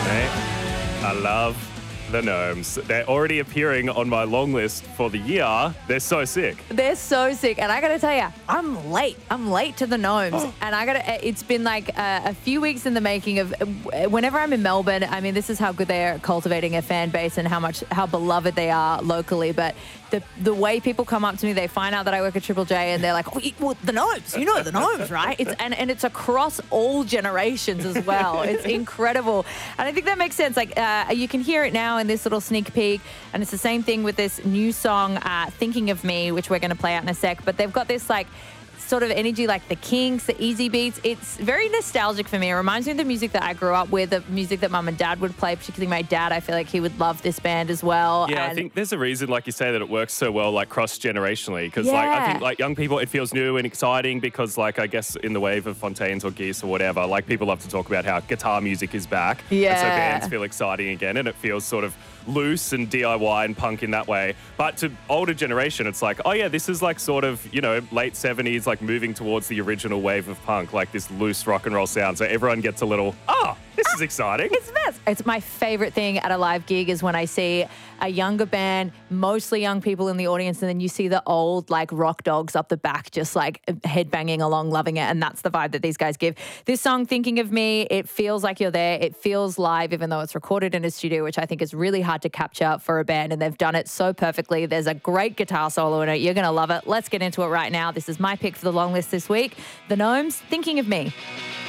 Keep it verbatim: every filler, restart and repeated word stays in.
Hey, I love the Gnomes. They're already appearing on my long list for the year. They're so sick. They're so sick. And I got to tell you, I'm late. I'm late to the Gnomes. and I got to, it's been like a, a few weeks in the making of whenever I'm in Melbourne. I mean, this is how good they are at cultivating a fan base and how much, how beloved they are locally. But the the way people come up to me, they find out that I work at Triple J and they're like, oh, well, the Gnomes, you know the Gnomes, right? It's and, and it's across all generations as well. It's incredible. And I think that makes sense. Like uh, you can hear it now in this little sneak peek. And it's the same thing with this new song, uh, Thinking of Me, which we're going to play out in a sec. But they've got this like sort of energy like the Kinks, the Easy Beats. It's very nostalgic for me. It reminds me of the music that I grew up with, the music that mum and dad would play, particularly my dad. I feel like he would love this band as well. Yeah, and I think there's a reason, like you say, that it works so well, like cross-generationally. Because like I Yeah. think like young people, it feels new and exciting because like I guess in the wave of Fontaines or Geese or whatever, like people love to talk about how guitar music is back. And so Yeah. bands feel exciting again and it feels sort of loose and D I Y and punk in that way. But to older generation, it's like, oh yeah, this is like sort of, you know, late seventies, like moving towards the original wave of punk, like this loose rock and roll sound. So everyone gets a little, oh, this is exciting. It's the best. It's my favorite thing at a live gig is when I see a younger band, mostly young people in the audience, and then you see the old like rock dogs up the back just like headbanging along, loving it. And that's the vibe that these guys give. This song, Thinking of Me, it feels like you're there. It feels live, even though it's recorded in a studio, which I think is really hard to capture for a band. And they've done it so perfectly. There's a great guitar solo in it. You're going to love it. Let's get into it right now. This is my pick for the long list this week. The Gnomes, Thinking of Me.